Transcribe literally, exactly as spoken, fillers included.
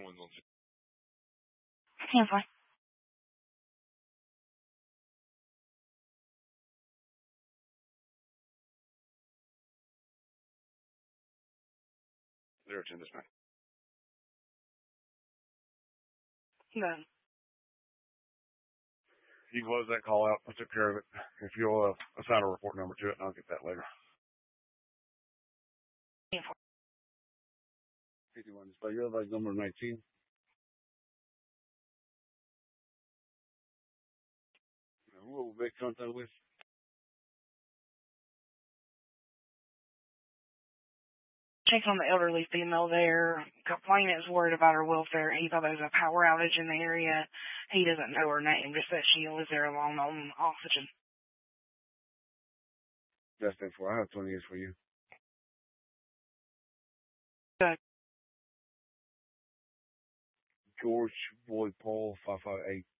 ten four. Zero ten dispatch. Done. You close that call out. I took care of it. If you'll uh, assign a report number to it, and I'll get that later. ten four. fifty-one display. Your advice number nineteen. Who will we make contact with? Checked on the elderly female there. Complainant is worried about her welfare. He thought there was a power outage in the area. He doesn't know her name, just that she lives there alone on oxygen. That's ten four. I have twenty years for you. Good. George Boyd Paul five five eight.